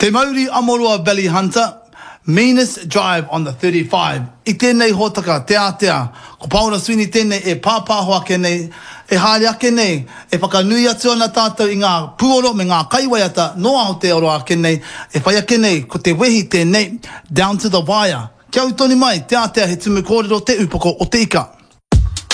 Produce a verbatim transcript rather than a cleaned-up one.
Te Mauri Amorua Valley Hunter, Meanest Drive on the thirty-five. I tēnei hōtaka, te atea. Ko Paula Sweeney tēnei e pāpāhoa ke nei, e hāre ake nei, e whakanui atu ana tātou i ngā puoro me ngā kaiwaiata, noa ho te oroa ke nei, e whai ake nei, ko te wehi tēnei, down to the wire. Kia utoni mai, te atea he tumu kōrero te upoko o te ika.